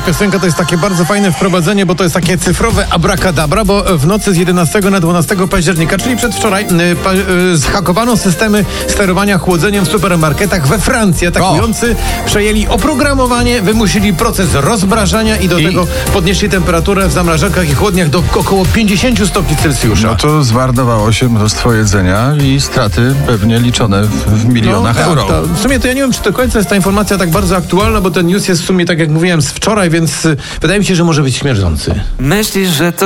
piosenka to jest takie bardzo fajne wprowadzenie, bo to jest takie cyfrowe abracadabra, bo w nocy z 11 na 12 października, czyli przedwczoraj, zhakowano systemy sterowania chłodzeniem w supermarketach we Francji. Atakujący przejęli oprogramowanie, wymusili proces rozmrażania i do tego podnieśli temperaturę w zamrażarkach i chłodniach do około 50 stopni Celsjusza. No to zmarnowało się mnóstwo jedzenia i straty pewnie liczone w milionach euro. W sumie to ja nie wiem, czy do końca jest ta informacja tak bardzo aktualna, bo ten news jest w sumie, tak jak mówiłem, z wczoraj, więc wydaje mi się, że może być śmierdzący. Myślisz, że to